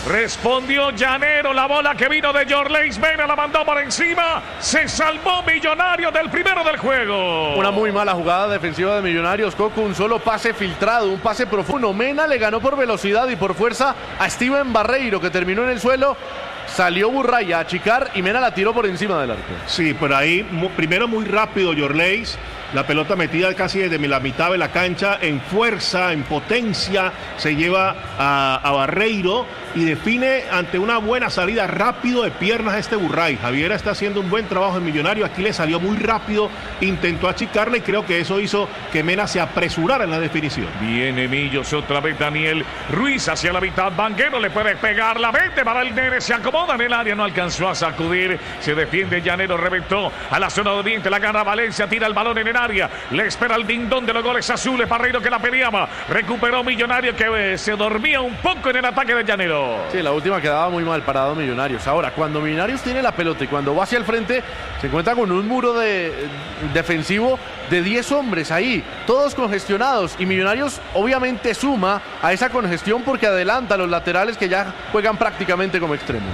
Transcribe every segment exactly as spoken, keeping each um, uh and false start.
Respondió Llanero, la bola que vino de Yorleis Mena la mandó por encima. Se salvó Millonarios del primero del juego. Una muy mala jugada defensiva de Millonarios, Coco. Un solo pase filtrado, un pase profundo. Mena le ganó por velocidad y por fuerza a Steven Barreiro, que terminó en el suelo. Salió Burray a achicar y Mena la tiró por encima del arco. Sí, por ahí, mu primero muy rápido Yorleis. La pelota metida casi desde la mitad de la cancha, en fuerza, en potencia, se lleva a, a Barreiro y define ante una buena salida rápido de piernas a este Burray. Javiera está haciendo un buen trabajo en Millonario, aquí le salió muy rápido, intentó achicarle y creo que eso hizo que Mena se apresurara en la definición. Viene Millos otra vez, Daniel Ruiz hacia la mitad, Vanguero le puede pegar, la mete para el nene, se acomoda en el área, no alcanzó a sacudir, se defiende Llanero, reventó a la zona de oriente, la gana Valencia, tira el balón en el área, le espera el dindón de los goles azules, Barreiro que la peleaba, recuperó Millonario que eh, se dormía un poco en el ataque de Llanero. Sí, la última quedaba muy mal parado Millonarios. Ahora, cuando Millonarios tiene la pelota y cuando va hacia el frente, se encuentra con un muro de, defensivo de diez hombres ahí, todos congestionados, y Millonarios obviamente suma a esa congestión porque adelanta a los laterales que ya juegan prácticamente como extremos.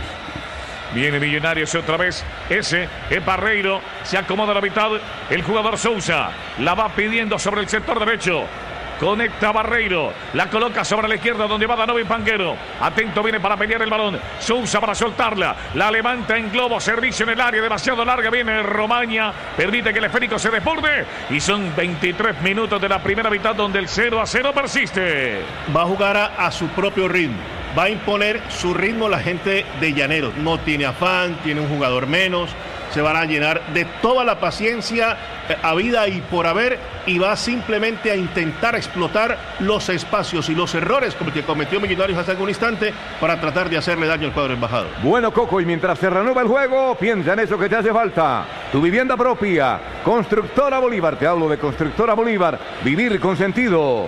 Viene Millonarios otra vez, ese es Barreiro, se acomoda a la mitad, el jugador Sousa, la va pidiendo sobre el sector derecho, conecta Barreiro, la coloca sobre la izquierda donde va Danovi Vanguero, atento viene para pelear el balón, Sousa para soltarla, la levanta en globo, servicio en el área, demasiado larga, viene Romaña, permite que el esférico se desborde y son veintitrés minutos de la primera mitad donde el cero a cero persiste. Va a jugar a, a su propio ritmo. Va a imponer su ritmo la gente de Llaneros. No tiene afán, tiene un jugador menos. Se van a llenar de toda la paciencia eh, habida y por haber y va simplemente a intentar explotar los espacios y los errores como que cometió Millonarios hace algún instante para tratar de hacerle daño al cuadro embajador. Bueno, Coco, y mientras se renueva el juego, piensa en eso que te hace falta. Tu vivienda propia. Constructora Bolívar. Te hablo de Constructora Bolívar. Vivir con sentido.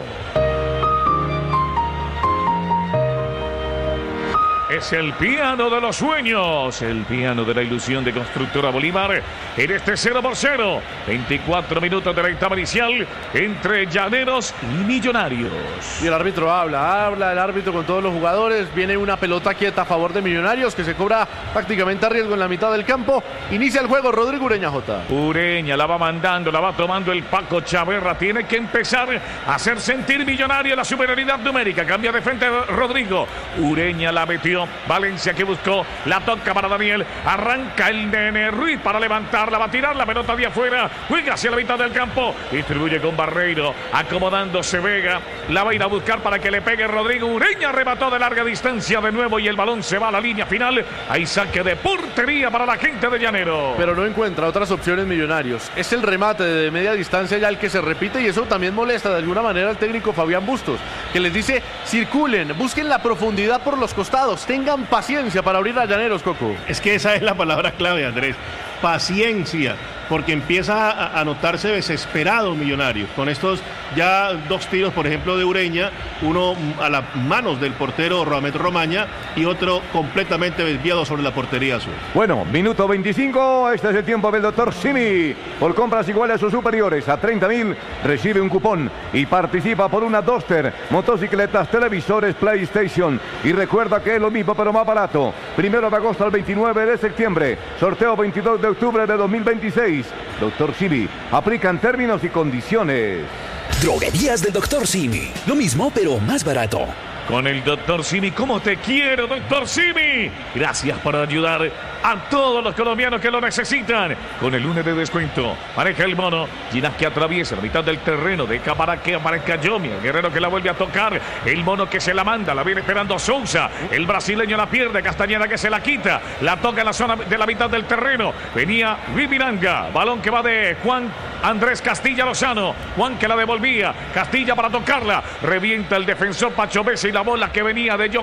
Es el piano de los sueños, el piano de la ilusión de Constructora Bolívar en este cero por cero. veinticuatro minutos de la etapa inicial entre Llaneros y Millonarios. Y el árbitro habla, habla el árbitro con todos los jugadores. Viene una pelota quieta a favor de Millonarios que se cobra prácticamente a riesgo en la mitad del campo. Inicia el juego Rodrigo Ureña J. Ureña la va mandando, la va tomando el Paco Chaverra. Tiene que empezar a hacer sentir Millonario la superioridad numérica. Cambia de frente Rodrigo. Ureña la metió. Valencia que buscó, la toca para Daniel, arranca el nene Ruiz para levantarla, va a tirar la pelota de afuera, juega hacia la mitad del campo, distribuye con Barreiro, acomodándose Vega, la va a ir a buscar para que le pegue Rodrigo Ureña, arrebató de larga distancia de nuevo y el balón se va a la línea final, hay saque de portería para la gente de Llanero. Pero no encuentra otras opciones Millonarios, es el remate de media distancia ya el que se repite y eso también molesta de alguna manera al técnico Fabián Bustos, que les dice circulen, busquen la profundidad por los costados, tengan paciencia para abrir a Llaneros, Coco. Es que esa es la palabra clave, Andrés. Paciencia, porque empieza a, a notarse desesperado Millonarios con estos ya dos tiros, por ejemplo, de Ureña, uno a las manos del portero Roamet Romaña y otro completamente desviado sobre la portería azul. Bueno, minuto veinticinco, este es el tiempo del doctor Simi. Por compras iguales o superiores a treinta mil, recibe un cupón y participa por una Duster, motocicletas, televisores, PlayStation. Y recuerda que es lo mismo pero más barato. Primero de agosto al veintinueve de septiembre, sorteo veintidós de octubre de dos mil veintiséis. doctor Simi, aplican términos y condiciones. Droguerías del doctor Simi. Lo mismo, pero más barato. Con el doctor Simi, ¿cómo te quiero, doctor Simi? Gracias por ayudar a todos los colombianos que lo necesitan. Con el lunes de descuento, pareja el mono, Ginás que atraviesa la mitad del terreno, deja para que aparezca Yomi, el guerrero que la vuelve a tocar, el mono que se la manda, la viene esperando Sousa, el brasileño la pierde, Castañeda que se la quita, la toca en la zona de la mitad del terreno, venía Ribiranga, balón que va de Juan Andrés Castilla Lozano, Juan que la devolvía, Castilla para tocarla, revienta el defensor Pacho Besa y la bola que venía de John